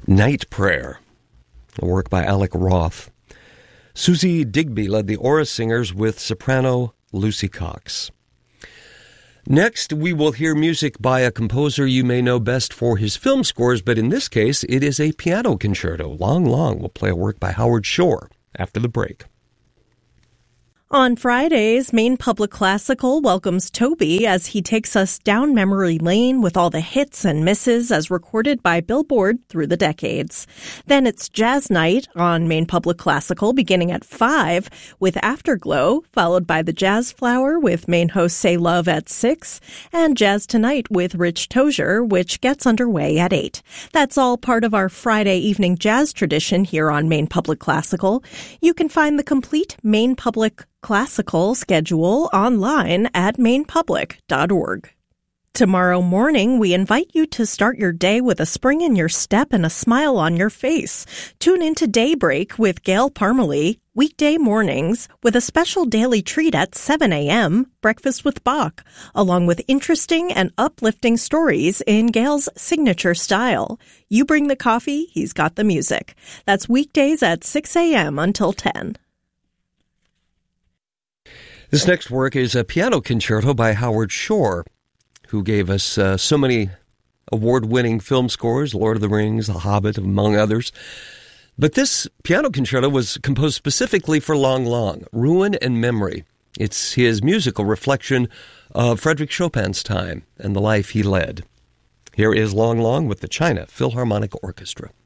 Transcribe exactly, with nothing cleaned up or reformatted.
Night Prayer, a work by Alec Roth. Susie Digby led the Aura Singers with soprano Lucy Cox. Next, we will hear music by a composer you may know best for his film scores, but in this case, it is a piano concerto. Long Long will play a work by Howard Shore after the break. On Fridays, Maine Public Classical welcomes Toby as he takes us down memory lane with all the hits and misses as recorded by Billboard through the decades. Then it's Jazz Night on Maine Public Classical beginning at five with Afterglow, followed by the Jazz Flower with main host Say Love at six, and Jazz Tonight with Rich Tozier, which gets underway at eight. That's all part of our Friday evening jazz tradition here on Maine Public Classical. You can find the complete Maine Public Classical schedule online at maine public dot org. Tomorrow morning, we invite you to start your day with a spring in your step and a smile on your face. Tune into Daybreak with Gail Parmalee, weekday mornings, with a special daily treat at seven a.m., Breakfast with Bach, along with interesting and uplifting stories in Gail's signature style. You bring the coffee, he's got the music. That's weekdays at six a.m. until ten. This next work is a piano concerto by Howard Shore, who gave us uh, so many award-winning film scores, Lord of the Rings, The Hobbit, among others. But this piano concerto was composed specifically for Long Long, Ruin and Memory. It's his musical reflection of Frédéric Chopin's time and the life he led. Here is Long Long with the China Philharmonic Orchestra.